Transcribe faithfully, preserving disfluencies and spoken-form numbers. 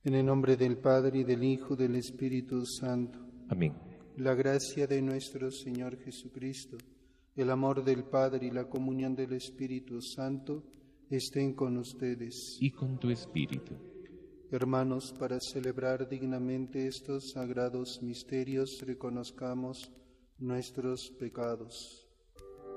En el nombre del Padre, y del Hijo, y del Espíritu Santo. Amén. La gracia de nuestro Señor Jesucristo, el amor del Padre y la comunión del Espíritu Santo estén con ustedes. Y con tu espíritu. Hermanos, para celebrar dignamente estos sagrados misterios, reconozcamos nuestros pecados.